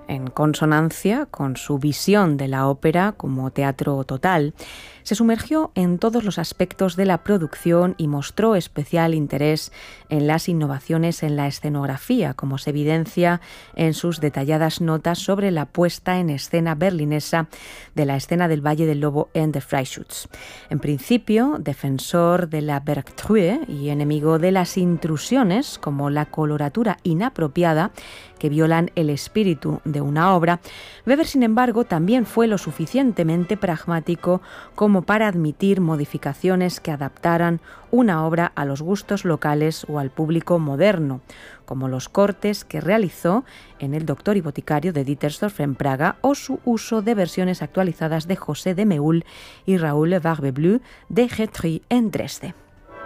en consonancia con su visión de la ópera como teatro total, se sumergió en todos los aspectos de la producción y mostró especial interés en las innovaciones en la escenografía, como se evidencia en sus detalladas notas sobre la puesta en escena berlinesa de la escena del Valle del Lobo en The Freischütz. En principio, defensor de la Bergtruhe y enemigo de las intrusiones, como la coloratura inapropiada, que violan el espíritu de una obra, Weber, sin embargo, también fue lo suficientemente pragmático como para admitir modificaciones que adaptaran una obra a los gustos locales o al público moderno, como los cortes que realizó en El Doctor y Boticario de Dittersdorf en Praga o su uso de versiones actualizadas de José de Meul y Raoul Barbe-Bleu de Grétry en Dresde.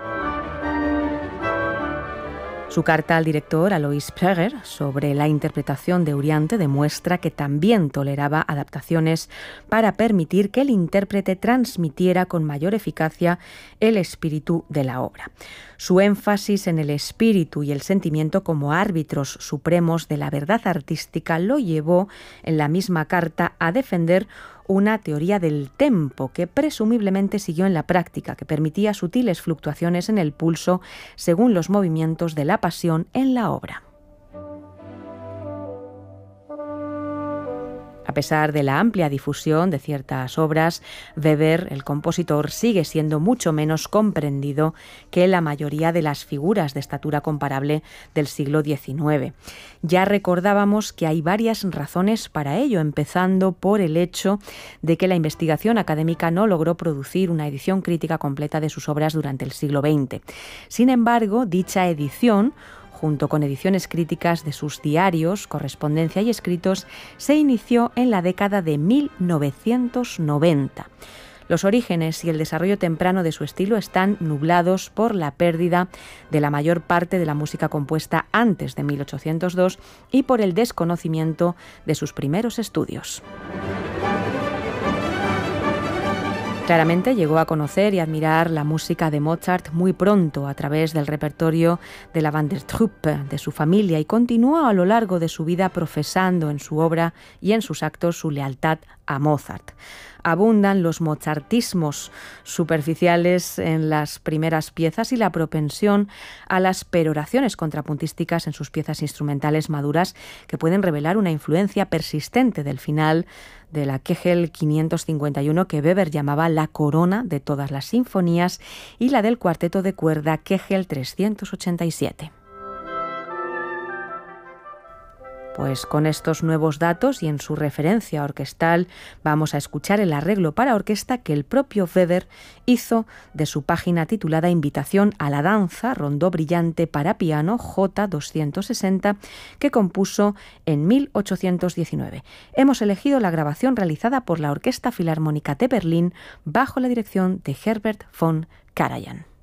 Su carta al director Alois Prager sobre la interpretación de Euryanthe demuestra que también toleraba adaptaciones para permitir que el intérprete transmitiera con mayor eficacia el espíritu de la obra. Su énfasis en el espíritu y el sentimiento como árbitros supremos de la verdad artística lo llevó en la misma carta a defender una teoría del tempo que presumiblemente siguió en la práctica, que permitía sutiles fluctuaciones en el pulso según los movimientos de la pasión en la obra. A pesar de la amplia difusión de ciertas obras, Weber, el compositor, sigue siendo mucho menos comprendido que la mayoría de las figuras de estatura comparable del siglo XIX. Ya recordábamos que hay varias razones para ello, empezando por el hecho de que la investigación académica no logró producir una edición crítica completa de sus obras durante el siglo XX. Sin embargo, dicha edición, junto con ediciones críticas de sus diarios, correspondencia y escritos, se inició en la década de 1990. Los orígenes y el desarrollo temprano de su estilo están nublados por la pérdida de la mayor parte de la música compuesta antes de 1802 y por el desconocimiento de sus primeros estudios. Claramente llegó a conocer y admirar la música de Mozart muy pronto a través del repertorio de la Van der Truppe de su familia y continuó a lo largo de su vida profesando en su obra y en sus actos su lealtad a Mozart. Abundan los mozartismos superficiales en las primeras piezas y la propensión a las peroraciones contrapuntísticas en sus piezas instrumentales maduras que pueden revelar una influencia persistente del final de la Kegel 551 que Weber llamaba la corona de todas las sinfonías y la del cuarteto de cuerda Kegel 387. Pues con estos nuevos datos y en su referencia orquestal vamos a escuchar el arreglo para orquesta que el propio Weber hizo de su página titulada Invitación a la danza, rondó brillante para piano J260 que compuso en 1819. Hemos elegido la grabación realizada por la Orquesta Filarmónica de Berlín bajo la dirección de Herbert von Karajan.